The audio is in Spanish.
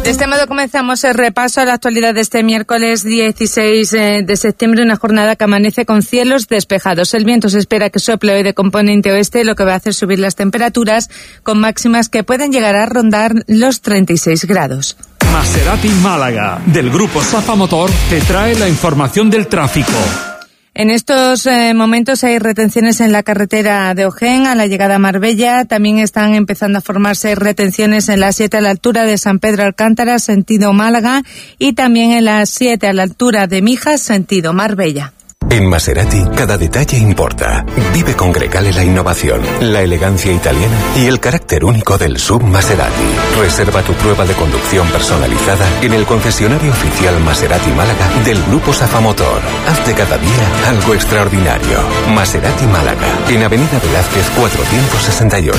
De este modo comenzamos el repaso a la actualidad de este miércoles 16 de septiembre, una jornada que amanece con cielos despejados. El viento se espera que sople hoy de componente oeste, lo que va a hacer subir las temperaturas con máximas que pueden llegar a rondar los 36 grados. Maserati Málaga, del grupo Safa Motor, te trae la información del tráfico. En estos momentos hay retenciones en la carretera de Ojén a la llegada a Marbella. También están empezando a formarse retenciones en la 7 a la altura de San Pedro Alcántara, sentido Málaga, y también en la 7 a la altura de Mijas, sentido Marbella. En Maserati, cada detalle importa. Vive con Grecale la innovación, la elegancia italiana y el carácter único del SUV Maserati. Reserva tu prueba de conducción personalizada en el concesionario oficial Maserati Málaga del Grupo Safa Motor. Haz de cada día algo extraordinario. Maserati Málaga, en Avenida Velázquez 468.